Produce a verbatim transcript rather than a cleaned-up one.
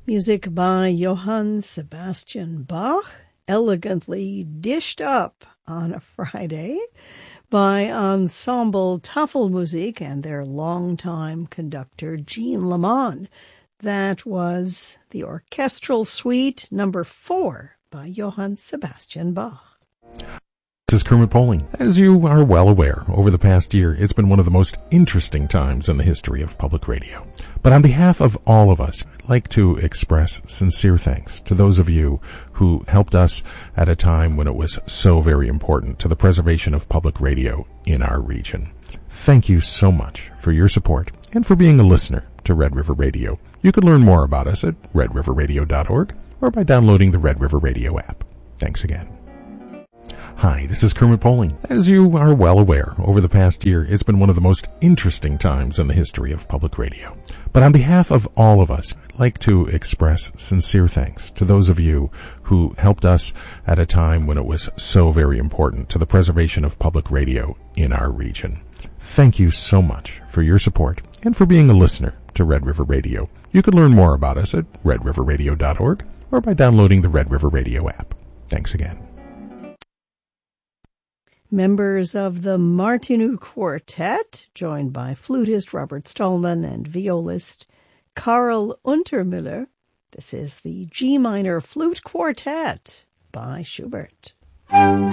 Music by Johann Sebastian Bach, elegantly dished up on a Friday by Ensemble Tafelmusik and their longtime conductor Jean Lamont. That was the Orchestral Suite number four by Johann Sebastian Bach. This is Kermit Poling. As you are well aware, over the past year, it's been one of the most interesting times in the history of public radio. But on behalf of all of us, I'd like to express sincere thanks to those of you who helped us at a time when it was so very important to the preservation of public radio in our region. Thank you so much for your support and for being a listener to Red River Radio. You can learn more about us at red river radio dot org or by downloading the Red River Radio app. Thanks again. Hi, this is Kermit Poling. As you are well aware, over the past year, it's been one of the most interesting times in the history of public radio. But on behalf of all of us, I'd like to express sincere thanks to those of you who helped us at a time when it was so very important to the preservation of public radio in our region. Thank you so much for your support and for being a listener to Red River Radio. You can learn more about us at red river radio dot org or by downloading the Red River Radio app. Thanks again. Members of the Martinu Quartet, joined by flutist Robert Stallman and violist Karl Untermüller. This is the G minor Flute Quartet by Schubert.